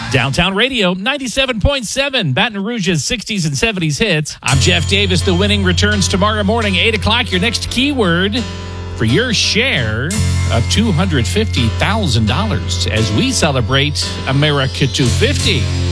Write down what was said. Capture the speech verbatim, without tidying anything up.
Downtown Radio, ninety-seven point seven, Baton Rouge's sixties and seventies hits. I'm Jeff Davis. The winning returns tomorrow morning, eight o'clock. Your next keyword for your share of two hundred fifty thousand dollars as we celebrate America two fifty.